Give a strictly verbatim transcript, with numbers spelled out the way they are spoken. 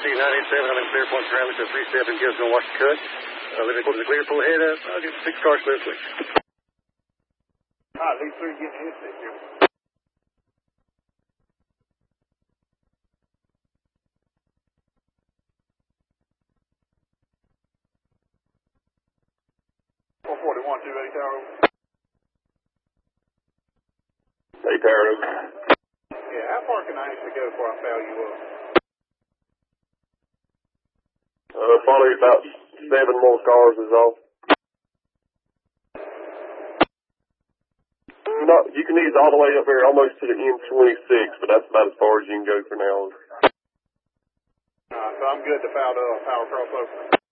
C nine eight seven, I'm in clear point traffic, so three step and gives no watch the cut. Uh, let me pull to the clear, pull ahead up. I'll get six cars clear, please. All right, these three getting hit this year. four forty-one, two eighty Tower. Hey, Tower. Yeah, how far can I actually go before I foul you up? Uh, probably about seven more cars is all. No, you can ease all the way up here almost to the M twenty-six, but that's about as far as you can go for now. Uh, so I'm good to foul, uh, power cross over.